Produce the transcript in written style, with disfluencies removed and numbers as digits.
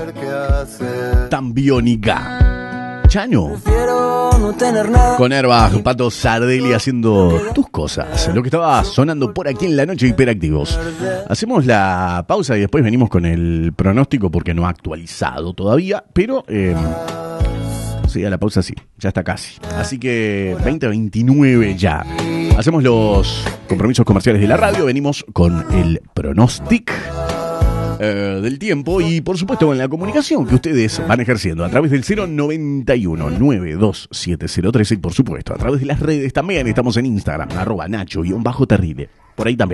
tan biónica. Chano. No tener nada. Con Airbag, Pato Sardelli haciendo tus cosas. Lo que estaba sonando por aquí en la noche, Hiperactivos. Hacemos la pausa y después venimos con el pronóstico porque no ha actualizado todavía. Pero, sí, a la pausa sí, ya está casi. Así que 20:29 ya. Hacemos los compromisos comerciales de la radio. Venimos con el pronóstico del tiempo y por supuesto con la comunicación que ustedes van ejerciendo a través del 091-92703 y por supuesto a través de las redes también. Estamos en Instagram, @Nacho_Terrible. Por ahí también.